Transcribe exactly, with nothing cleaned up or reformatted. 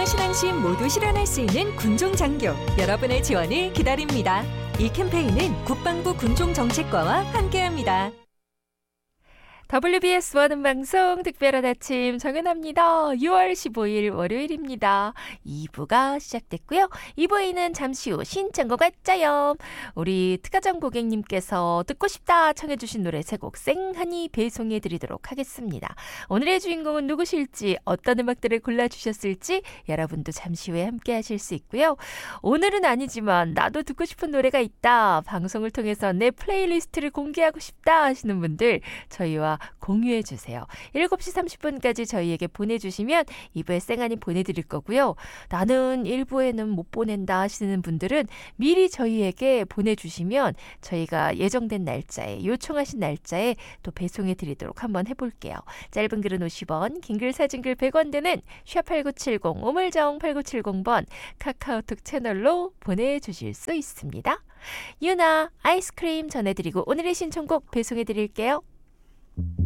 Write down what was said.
공부와 신앙심 모두 실현할 수 있는 군종장교, 여러분의 지원을 기다립니다. 이 캠페인은 국방부 군종정책과와 함께합니다. 더블유비에스 보는 방송 특별한 아침 정연아입니다. 유월 십오일 월요일입니다. 이 부가 시작됐고요. 이 부에는 잠시 후 신청곡 왔자요. 우리 특가정 고객님께서 듣고 싶다 청해주신 노래 세 곡 생하니 배송해드리도록 하겠습니다. 오늘의 주인공은 누구실지, 어떤 음악들을 골라주셨을지 여러분도 잠시 후에 함께 하실 수 있고요. 오늘은 아니지만 나도 듣고 싶은 노래가 있다, 방송을 통해서 내 플레이리스트를 공개하고 싶다 하시는 분들 저희와 공유해 주세요. 일곱 시 삼십 분까지 저희에게 보내주시면 이 부에 쌩하니 보내드릴 거고요. 나는 일 부에는 못 보낸다 하시는 분들은 미리 저희에게 보내주시면 저희가 예정된 날짜에, 요청하신 날짜에 또 배송해 드리도록 한번 해볼게요. 짧은 글은 오십 원, 긴 글 사진 글 백 원 되는 샵 팔구칠공, 우물정 팔구칠공 번 카카오톡 채널로 보내주실 수 있습니다. 유나 아이스크림 전해드리고 오늘의 신청곡 배송해 드릴게요.